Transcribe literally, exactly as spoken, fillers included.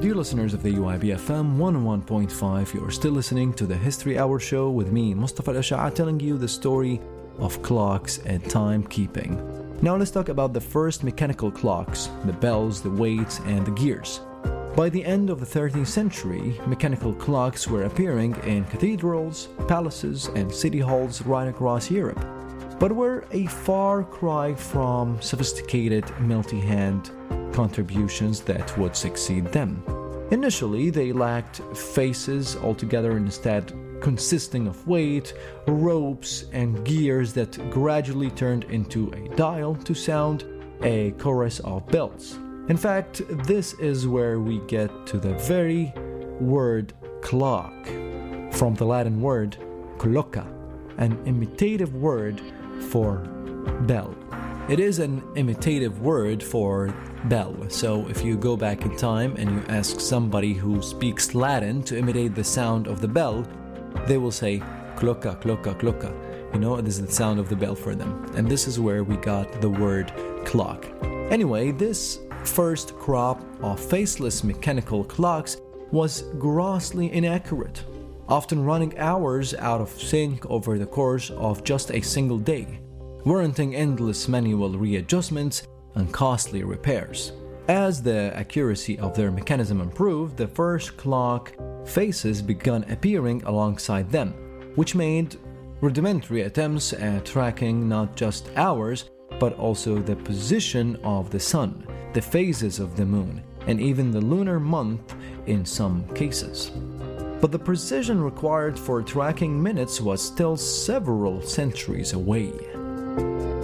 Dear listeners of the U I B F M one oh one point five, you're still listening to the History Hour show with me, Mustafa Al-Asha'a, telling you the story of clocks and timekeeping. Now let's talk about the first mechanical clocks, the bells, the weights, and the gears. By the end of the thirteenth century, mechanical clocks were appearing in cathedrals, palaces, and city halls right across Europe, but were a far cry from sophisticated multi-hand contributions that would succeed them. Initially, they lacked faces altogether, instead consisting of weight, ropes, and gears that gradually turned into a dial to sound a chorus of bells. In fact, this is where we get to the very word clock, from the Latin word cloca, an imitative word for bell. It is an imitative word for bell, so if you go back in time and you ask somebody who speaks Latin to imitate the sound of the bell, they will say cloca, cloca, cloca. You know, this is the sound of the bell for them. And this is where we got the word clock. Anyway, this first crop of faceless mechanical clocks was grossly inaccurate, often running hours out of sync over the course of just a single day, warranting endless manual readjustments and costly repairs. As the accuracy of their mechanism improved, the first clock faces began appearing alongside them, which made rudimentary attempts at tracking not just hours, but also the position of the sun, the phases of the moon, and even the lunar month in some cases. But the precision required for tracking minutes was still several centuries away.